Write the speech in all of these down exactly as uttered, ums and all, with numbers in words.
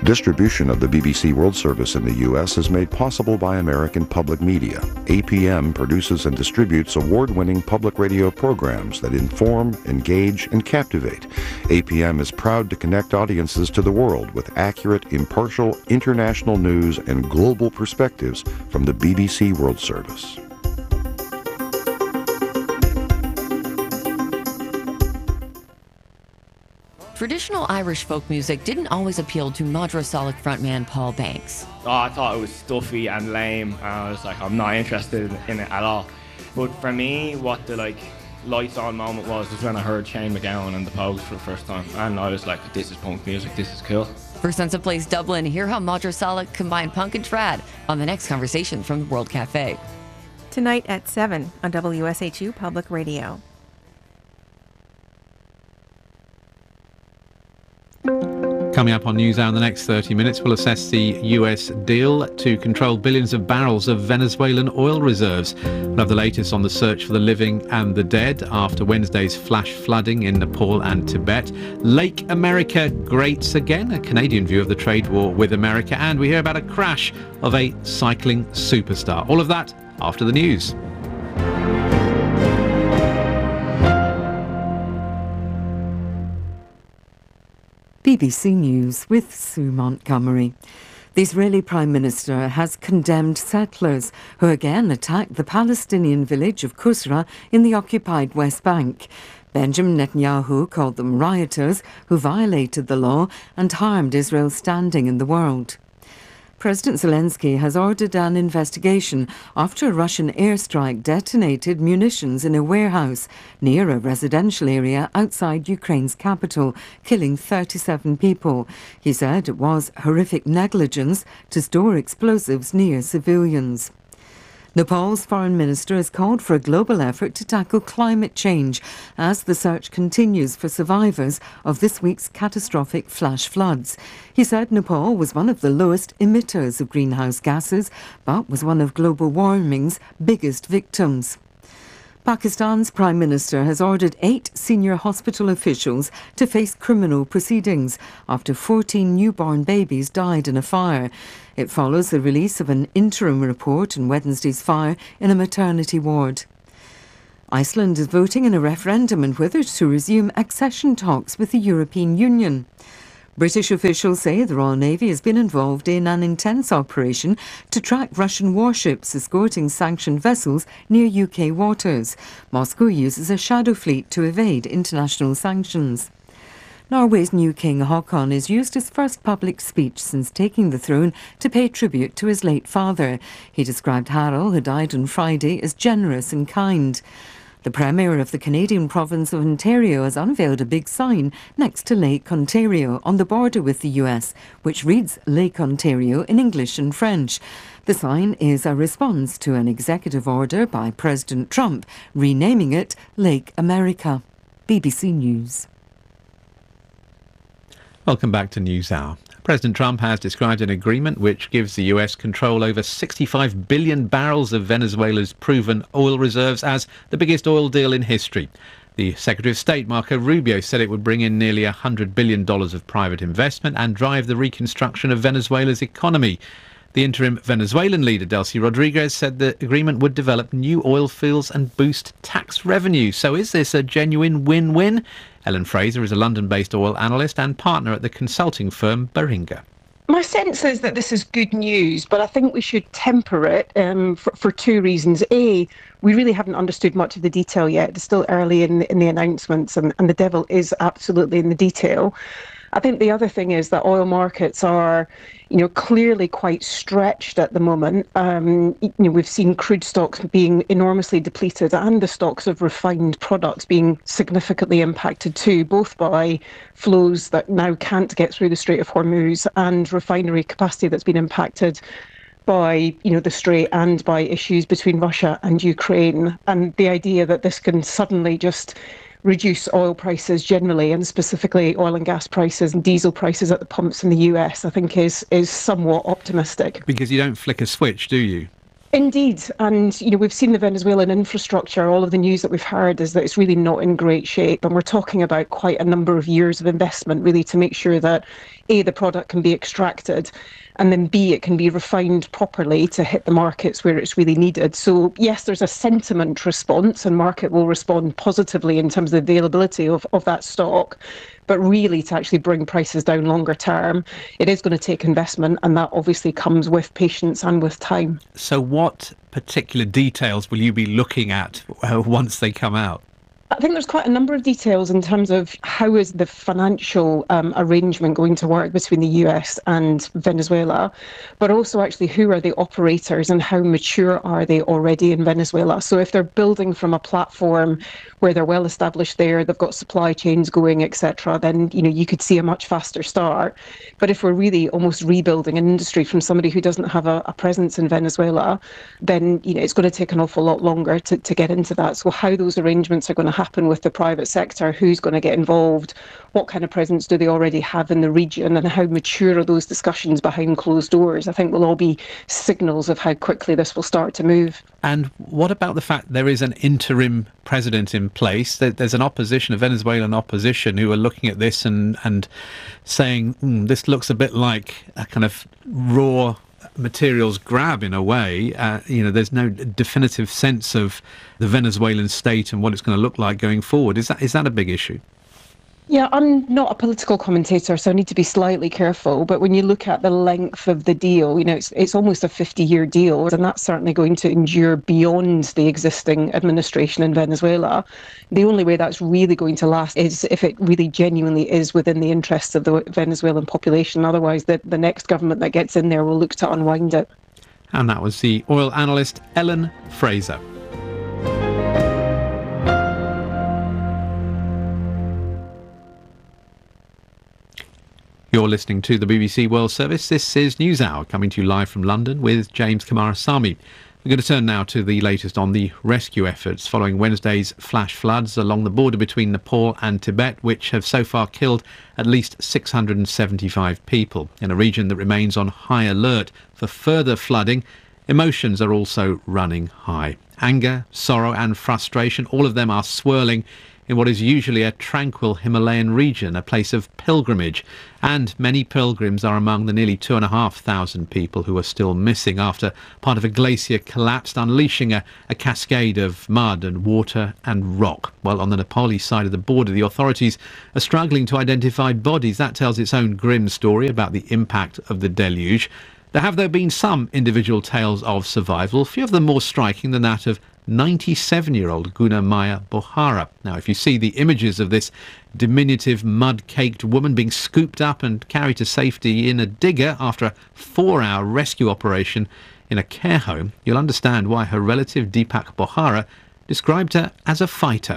Distribution of the B B C World Service in the U S is made possible by American Public Media. A P M produces and distributes award-winning public radio programs that inform, engage, and captivate. A P M is proud to connect audiences to the world with accurate, impartial, international news and global perspectives from the B B C World Service. Traditional Irish folk music didn't always appeal to Madrasalic frontman Paul Banks. Oh, I thought it was stuffy and lame, and I was like, I'm not interested in it at all. But for me, what the like lights on moment was was when I heard Shane MacGowan and the Pogues for the first time, and I was like, this is punk music, this is cool. For Sense of Place Dublin, hear how Madrasalic combined punk and trad on the next conversation from the World Cafe. Tonight at seven on W S H U Public Radio. Coming up on NewsHour in the next thirty minutes, we'll assess the U S deal to control billions of barrels of Venezuelan oil reserves. We'll have the latest on the search for the living and the dead after Wednesday's flash flooding in Nepal and Tibet. Lake America grates again, a Canadian view of the trade war with America, and we hear about a crash of a cycling superstar. All of that after the news. B B C News with Sue Montgomery. The Israeli Prime Minister has condemned settlers who again attacked the Palestinian village of Kusra in the occupied West Bank. Benjamin Netanyahu called them rioters who violated the law and harmed Israel's standing in the world. President Zelensky has ordered an investigation after a Russian airstrike detonated munitions in a warehouse near a residential area outside Ukraine's capital, killing thirty-seven people. He said it was horrific negligence to store explosives near civilians. Nepal's foreign minister has called for a global effort to tackle climate change as the search continues for survivors of this week's catastrophic flash floods. He said Nepal was one of the lowest emitters of greenhouse gases, but was one of global warming's biggest victims. Pakistan's Prime Minister has ordered eight senior hospital officials to face criminal proceedings after fourteen newborn babies died in a fire. It follows the release of an interim report on Wednesday's fire in a maternity ward. Iceland is voting in a referendum on whether to resume accession talks with the European Union. British officials say the Royal Navy has been involved in an intense operation to track Russian warships escorting sanctioned vessels near U K waters. Moscow uses a shadow fleet to evade international sanctions. Norway's new King Haakon has used his first public speech since taking the throne to pay tribute to his late father. He described Harald, who died on Friday, as generous and kind. The Premier of the Canadian province of Ontario has unveiled a big sign next to Lake Ontario on the border with the U S, which reads Lake Ontario in English and French. The sign is a response to an executive order by President Trump renaming it Lake America. B B C News. Welcome back to NewsHour. President Trump has described an agreement which gives the U S control over sixty-five billion barrels of Venezuela's proven oil reserves as the biggest oil deal in history. The Secretary of State, Marco Rubio, said it would bring in nearly one hundred billion dollars of private investment and drive the reconstruction of Venezuela's economy. The interim Venezuelan leader, Delcy Rodriguez, said the agreement would develop new oil fields and boost tax revenue. So is this a genuine win-win? Ellen Fraser is a London-based oil analyst and partner at the consulting firm Baringa. My sense is that this is good news, but I think we should temper it um, for, for two reasons. A, we really haven't understood much of the detail yet. It's still early in the, in the announcements, and, and the devil is absolutely in the detail. I think the other thing is that oil markets are, you know, clearly quite stretched at the moment. Um, you know, we've seen crude stocks being enormously depleted and the stocks of refined products being significantly impacted too, both by flows that now can't get through the Strait of Hormuz and refinery capacity that's been impacted by, you know, the Strait and by issues between Russia and Ukraine. And the idea that this can suddenly just reduce oil prices generally, and specifically oil and gas prices and diesel prices at the pumps in the U S, I think is is somewhat optimistic. Because you don't flick a switch, do you? Indeed, and you know we've seen the Venezuelan infrastructure. All of the news that we've heard is that it's really not in great shape, and we're talking about quite a number of years of investment really to make sure that A, the product can be extracted, and then B, it can be refined properly to hit the markets where it's really needed. So yes, there's a sentiment response, and market will respond positively in terms of the availability of, of that stock. But really, to actually bring prices down longer term, it is going to take investment, and that obviously comes with patience and with time. So what particular details will you be looking at uh, once they come out? I think there's quite a number of details in terms of how is the financial um, arrangement going to work between the U S and Venezuela, but also actually who are the operators and how mature are they already in Venezuela. So if they're building from a platform where they're well established there, they've got supply chains going, et cetera, then you know you could see a much faster start. But if we're really almost rebuilding an industry from somebody who doesn't have a, a presence in Venezuela, then you know it's going to take an awful lot longer to, to get into that. So how those arrangements are going to happen happen with the private sector, who's going to get involved, what kind of presence do they already have in the region, and how mature are those discussions behind closed doors, I think will all be signals of how quickly this will start to move. And what about the fact there is an interim president in place? There's an opposition, a Venezuelan opposition, who are looking at this and, and saying, mm, this looks a bit like a kind of raw materials grab in a way. Uh, you know, there's no definitive sense of the Venezuelan state and what it's going to look like going forward. Is that is that a big issue? Yeah, I'm not a political commentator, so I need to be slightly careful. But when you look at the length of the deal, you know, it's it's almost a fifty-year deal, and that's certainly going to endure beyond the existing administration in Venezuela. The only way that's really going to last is if it really genuinely is within the interests of the Venezuelan population. Otherwise, the, the next government that gets in there will look to unwind it. And that was the oil analyst Ellen Fraser. You're listening to the B B C World Service. This is NewsHour, coming to you live from London with James Kamarasamy. We're going to turn now to the latest on the rescue efforts following Wednesday's flash floods along the border between Nepal and Tibet, which have so far killed at least six hundred seventy-five people. In a region that remains on high alert for further flooding, emotions are also running high. Anger, sorrow and frustration, all of them are swirling in what is usually a tranquil Himalayan region, a place of pilgrimage. And many pilgrims are among the nearly two and a half thousand people who are still missing after part of a glacier collapsed, unleashing a, a cascade of mud and water and rock. Well, on the Nepali side of the border, the authorities are struggling to identify bodies. That tells its own grim story about the impact of the deluge. There have, though, been some individual tales of survival, few of them more striking than that of ninety-seven-year-old Guna Maya Bohara. Now, if you see the images of this diminutive mud-caked woman being scooped up and carried to safety in a digger after a four-hour rescue operation in a care home, you'll understand why her relative Deepak Bohara described her as a fighter.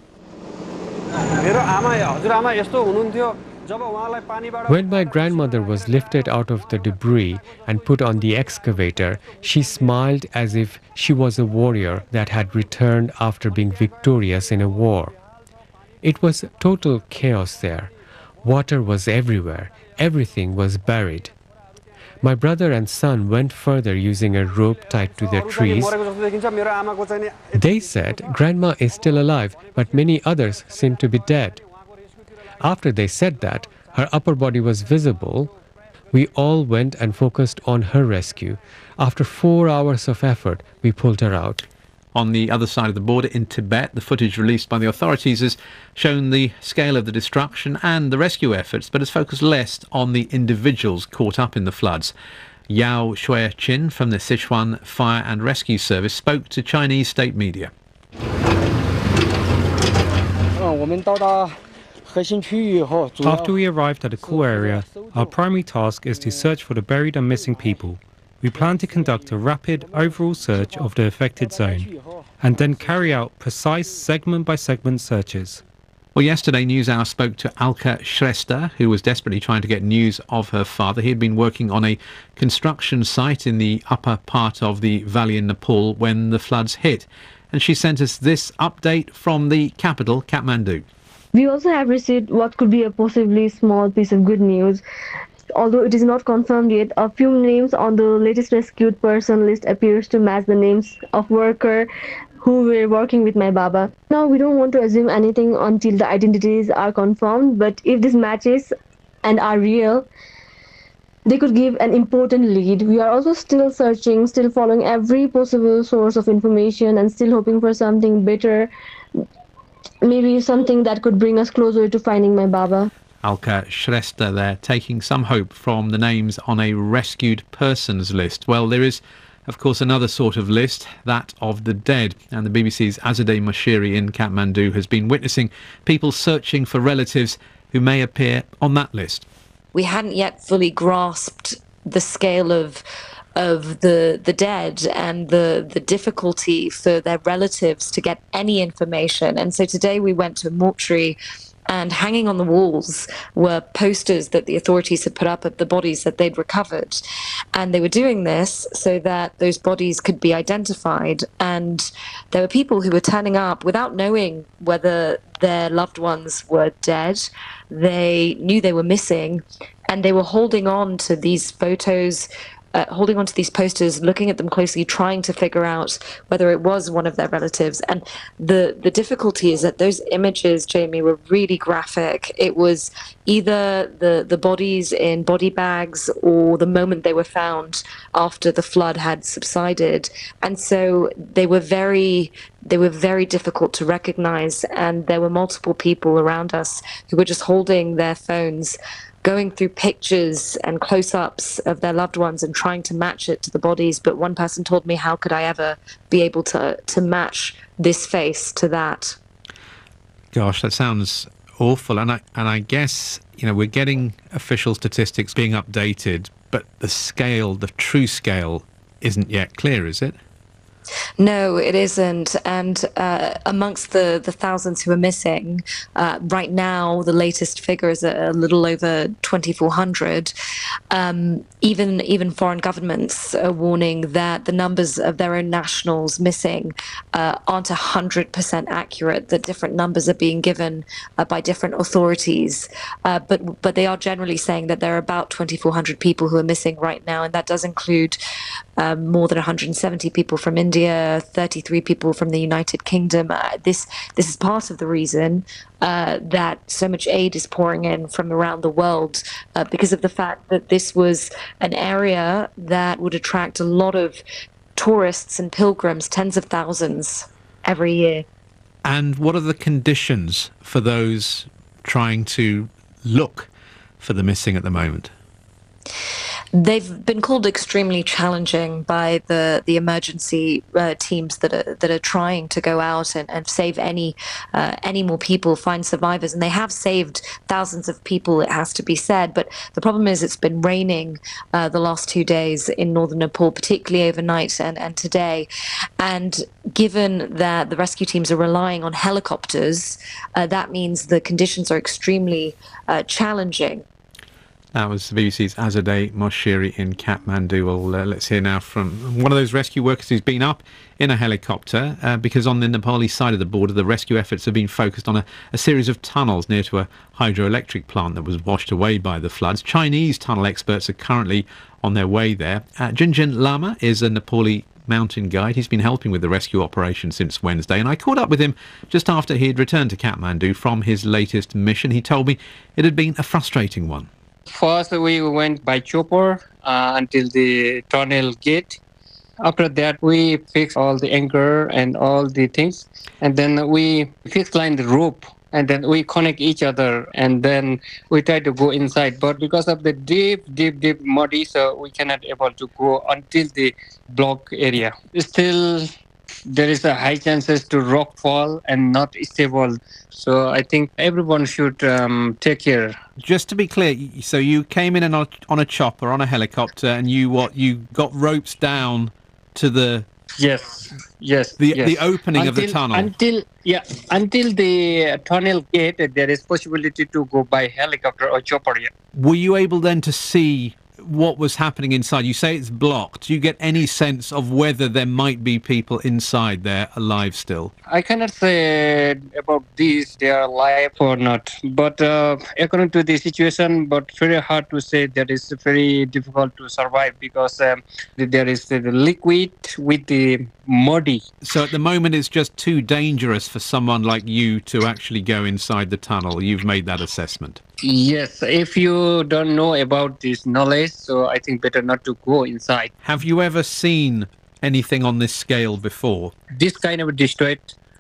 When my grandmother was lifted out of the debris and put on the excavator, she smiled as if she was a warrior that had returned after being victorious in a war. It was total chaos there. Water was everywhere. Everything was buried. My brother and son went further using a rope tied to their trees. They said Grandma is still alive, but many others seem to be dead. After they said that, her upper body was visible. We all went and focused on her rescue. After four hours of effort, we pulled her out. On the other side of the border in Tibet, the footage released by the authorities has shown the scale of the destruction and the rescue efforts, but has focused less on the individuals caught up in the floods. Yao Shui-chin from the Sichuan Fire and Rescue Service spoke to Chinese state media. After we arrived at the core area, our primary task is to search for the buried and missing people. We plan to conduct a rapid overall search of the affected zone and then carry out precise segment-by-segment searches. Well, yesterday NewsHour spoke to Alka Shrestha, who was desperately trying to get news of her father. He had been working on a construction site in the upper part of the valley in Nepal when the floods hit. And she sent us this update from the capital, Kathmandu. We also have received what could be a possibly small piece of good news. although it is not confirmed yet, a few names on the latest rescued person list appears to match the names of worker who were working with my Baba. Now, we don't want to assume anything until the identities are confirmed, but if this matches and are real, they could give an important lead. We are also still searching, still following every possible source of information and still hoping for something better, maybe something that could bring us closer to finding my Baba. Alka Shrestha there, taking some hope from the names on a rescued persons list. Well, there is, of course, another sort of list, that of the dead. And the B B C's Azadeh Moshiri in Kathmandu has been witnessing people searching for relatives who may appear on that list. We hadn't yet fully grasped the scale of of the the dead and the the difficulty for their relatives to get any information. And so today we went to a mortuary, and hanging on the walls were posters that the authorities had put up of the bodies that they'd recovered. And they were doing this so that those bodies could be identified. And there were people who were turning up without knowing whether their loved ones were dead. They knew they were missing, and they were holding on to these photos, Uh, holding onto these posters, looking at them closely, trying to figure out whether it was one of their relatives. And the, the difficulty is that those images, Jamie, were really graphic. It was either the, the bodies in body bags or the moment they were found after the flood had subsided. And so they were very, they were very difficult to recognize. And there were multiple people around us who were just holding their phones, going through pictures and close-ups of their loved ones and trying to match it to the bodies. But one person told me, how could I ever be able to to match this face to that? Gosh, that sounds awful. And I, and I guess, you know, we're getting official statistics being updated, but the scale, the true scale, isn't yet clear, is it? No, it isn't. And uh, amongst the, the thousands who are missing, uh, right now, the latest figure is a, a little over twenty-four hundred. Um, even even foreign governments are warning that the numbers of their own nationals missing uh, aren't one hundred percent accurate, that different numbers are being given uh, by different authorities. Uh, but, but they are generally saying that there are about twenty-four hundred people who are missing right now, and that does include um, more than one hundred seventy people from India. India, thirty-three people from the United Kingdom. Uh, this this is part of the reason uh, that so much aid is pouring in from around the world, uh, because of the fact that this was an area that would attract a lot of tourists and pilgrims, tens of thousands every year. And what are the conditions for those trying to look for the missing at the moment? They've been called extremely challenging by the the emergency uh, teams that are that are trying to go out and, and save any uh, any more people, find survivors, and they have saved thousands of people, it has to be said. But the problem is, it's been raining uh, the last two days in northern Nepal, particularly overnight and, and today. And given that the rescue teams are relying on helicopters, uh, that means the conditions are extremely uh, challenging. That was the B B C's Azadeh Moshiri in Kathmandu. Well, uh, let's hear now from one of those rescue workers who's been up in a helicopter, uh, because on the Nepalese side of the border, the rescue efforts have been focused on a, a series of tunnels near to a hydroelectric plant that was washed away by the floods. Chinese tunnel experts are currently on their way there. Uh, Jinjin Lama is a Nepali mountain guide. He's been helping with the rescue operation since Wednesday, and I caught up with him just after he had returned to Kathmandu from his latest mission. He told me it had been a frustrating one. First, we went by chopper uh, until the tunnel gate. After that, we fixed all the anchor and all the things. And then we fixed line the rope. And then we connect each other. And then we try to go inside. But because of the deep, deep, deep muddy, so we cannot able to go until the block area. Still, there is a high chances to rock fall and not stable. So I think everyone should um, take care. Just to be clear, so you came in on a, on a chopper, on a helicopter, and you what? You got ropes down to the yes, yes, the yes. the opening until, of the tunnel until yeah until the tunnel gate. There is possibility to go by helicopter or chopper. Yeah. Were you able then to see what was happening inside? You say it's blocked. Do you get any sense of whether there might be people inside there alive still? I cannot say about this, they are alive or not. But uh, according to the situation, but very hard to say that it's very difficult to survive because um, there is the liquid with the muddy. So at the moment it's just too dangerous for someone like you to actually go inside the tunnel. You've made that assessment. Yes, if you don't know about this knowledge, so I think better not to go inside. Have you ever seen anything on this scale before? This kind of destroyed,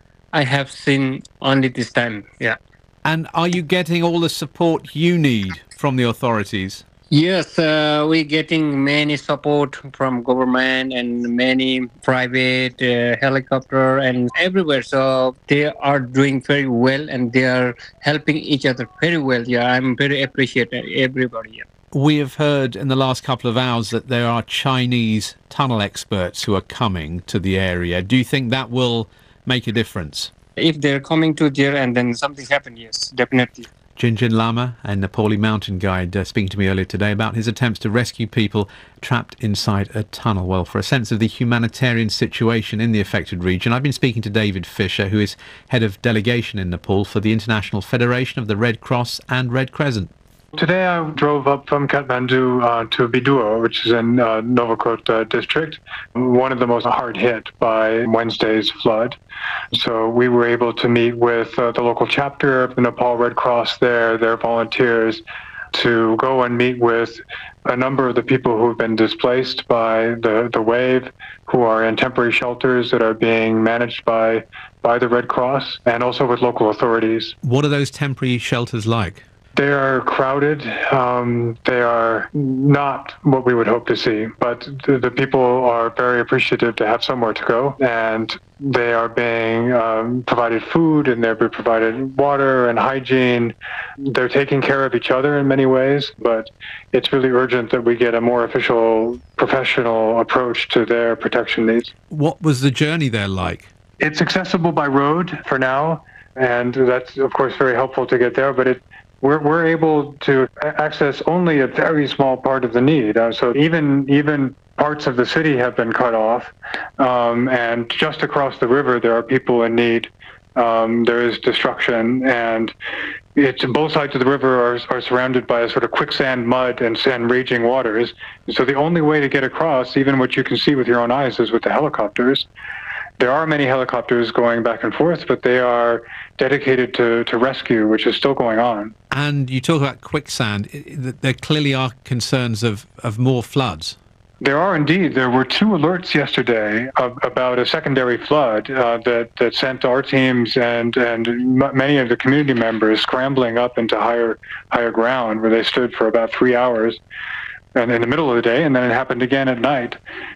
I have seen only this time, yeah. And are you getting all the support you need from the authorities? Yes, uh, we're getting many support from government and many private uh, helicopter and everywhere. So they are doing very well and they are helping each other very well. Yeah, I'm very appreciative everybody. Yeah. We have heard in the last couple of hours that there are Chinese tunnel experts who are coming to the area. Do you think that will make a difference? If they're coming to there and then something happens, yes, definitely. Jinjin Lama, a Nepali mountain guide, uh, speaking to me earlier today about his attempts to rescue people trapped inside a tunnel. Well, for a sense of the humanitarian situation in the affected region, I've been speaking to David Fisher, who is head of delegation in Nepal for the International Federation of the Red Cross and Red Crescent. Today I drove up from Kathmandu uh, to Bidoua, which is in uh, Novakot uh, district, one of the most hard hit by Wednesday's flood. So we were able to meet with uh, the local chapter of the Nepal Red Cross there, their volunteers, to go and meet with a number of the people who have been displaced by the, the wave, who are in temporary shelters that are being managed by, by the Red Cross, and also with local authorities. What are those temporary shelters like? They are crowded. Um, they are not what we would hope to see, but the, the people are very appreciative to have somewhere to go, and they are being um, provided food, and they're being provided water and hygiene. They're taking care of each other in many ways, but it's really urgent that we get a more official, professional approach to their protection needs. What was the journey there like? It's accessible by road for now, and that's, of course, very helpful to get there, but it We're, we're able to access only a very small part of the need. Uh, so even even parts of the city have been cut off. Um, and just across the river, there are people in need. Um, there is destruction. And it's, both sides of the river are, are surrounded by a sort of quicksand mud and, and raging waters. So the only way to get across, even what you can see with your own eyes, is with the helicopters. There are many helicopters going back and forth, but they are dedicated to, to rescue, which is still going on. And you talk about quicksand. There clearly are concerns of, of more floods. There are indeed. There were two alerts yesterday of, about a secondary flood uh, that, that sent our teams and, and m- many of the community members scrambling up into higher, higher ground, where they stood for about three hours. And in the middle of the day, and then it happened again at night.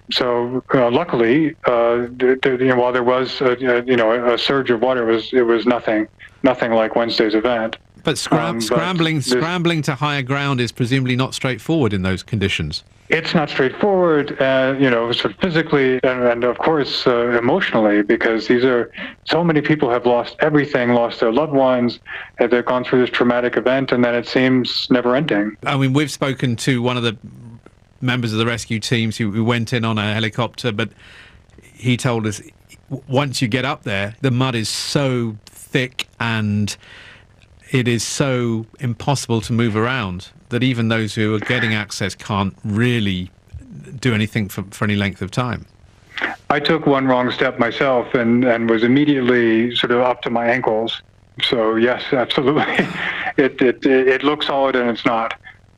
So uh, luckily, uh, th- th- you know, while there was a, a, you know a surge of water, it was it was nothing nothing like Wednesday's event. But, scram- um, but scrambling scrambling to higher ground is presumably not straightforward in those conditions. It's not straightforward, uh, you know, sort of physically and, and of course uh, emotionally, because these are so many people have lost everything, lost their loved ones, and they've gone through this traumatic event, and then it seems never ending. I mean, we've spoken to one of the members of the rescue teams who, who went in on a helicopter, but he told us once you get up there, the mud is so thick and it is so impossible to move around that even those who are getting access can't really do anything for, for any length of time. I took one wrong step myself and, and was immediately sort of up to my ankles. So yes, absolutely. it, it, it looks solid and it's not.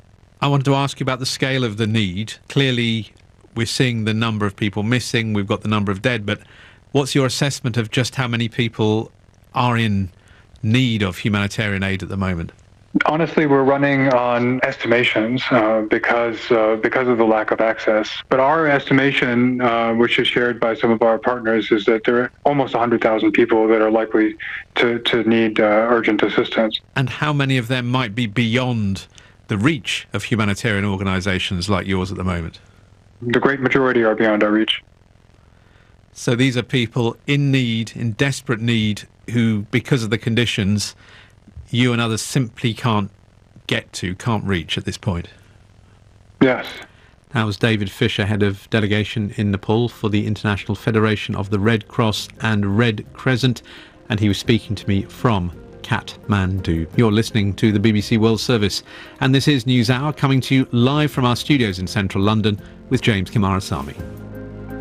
I wanted to ask you about the scale of the need. Clearly, we're seeing the number of people missing, we've got the number of dead, but what's your assessment of just how many people are in need of humanitarian aid at the moment? Honestly, we're running on estimations uh, because uh, because of the lack of access. But our estimation, uh, which is shared by some of our partners, is that there are almost one hundred thousand people that are likely to, to need uh, urgent assistance. And how many of them might be beyond the reach of humanitarian organisations like yours at the moment? The great majority are beyond our reach. So these are people in need, in desperate need, who, because of the conditions, you and others simply can't get to, can't reach at this point. Yes. That was David Fisher, head of delegation in Nepal for the International Federation of the Red Cross and Red Crescent, and he was speaking to me from Kathmandu. You're listening to the B B C World Service, and this is NewsHour, coming to you live from our studios in central London with James Kimarasamy.